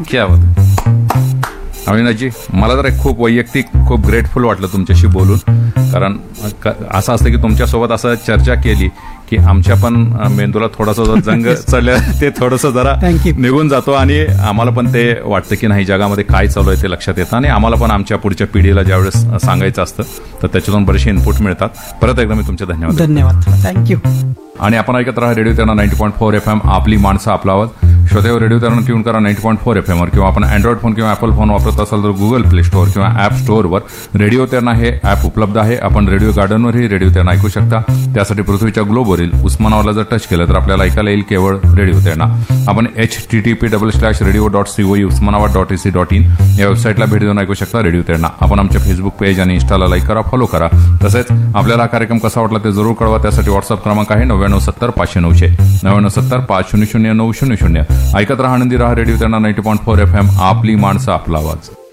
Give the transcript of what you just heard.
क्या बात. अविनाशजी, मला जरा खूप वैयक्तिक खूप ग्रेटफुल वाटलं तुमच्याशी बोलून. कारण असं असतं की तुमच्यासोबत असं चर्चा केली की आमच्या पण मेंदूला थोडासा जो जंग चढलं ते थोडंसं जरा निघून जातो आणि आम्हाला पण ते वाटतं की नाही जगामध्ये काय चालू आहे ते लक्षात येतं आणि आम्हाला पण आमच्या पुढच्या पिढीला ज्यावेळेस सांगायचं असतं तर त्याच्यातून बरेचसे इनपुट मिळतात. परत एकदा मी तुमचे धन्यवाद. थँक्यू. आणि आपण ऐकत राहा रेडिओ तेरणा 90.4 FM, आपली माणसं आपला आवाज. श्रोतेवर रेडिओ तेरणा ट्यून करा 90.4 FM वर, किंवा आपण अँड्रॉइड फोन किंवा ॲपल फोन वापरत असाल तर गुगल प्ले स्टोअर किंवा ॲप स्टोअरवर रेडिओ तेरणा हे ॲप उपलब्ध आहे. आपण रेडिओ गार्डनवरही रेडिओ तेरणा ऐकू शकता. त्यासाठी पृथ्वीच्या ग्लोबवरील उस्मानाबादला जर टच केलं तर आपल्याला ऐकायला येईल केवळ रेडिओ तेरणा. आपण http://radio.coe/usmanabad.ac.in या वेबसाईटला भेट देऊन ऐकू शकता रेडिओ तेरणा. आपण आमच्या फेसबुक पेज आणि इंस्टाला लाईक करा, फॉलो करा. तसेच आपल्याला हा कार्यक्रम कसा वाटला ते जरूर कळवा. त्यासाठी व्हॉट्सअप क्रमांक आहे 9970 500 900 9970 500 900. ऐकत रहा, आनंदी रहा. रेडिओ तेरणा 90.4 FM, आपली माणसं आपला आवाज.